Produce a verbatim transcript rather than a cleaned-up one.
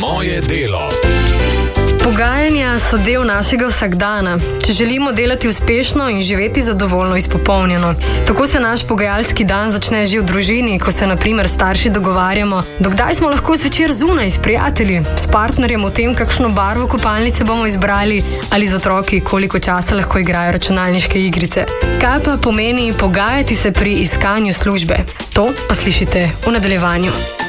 Moje delo. Pogajanja so del našega vsakdana, če želimo delati uspešno in živeti zadovoljno izpopolnjeno. Tako se naš pogajalski dan začne že v družini, ko se na primer starši dogovarjamo, dokdaj smo lahko zvečer zunaj s prijatelji, s partnerjem o tem, kakšno barvo kopalnice bomo izbrali, ali z otroki, koliko časa lahko igrajo računalniške igrice. Kaj pa pomeni pogajati se pri iskanju službe? To pa slišite v nadaljevanju.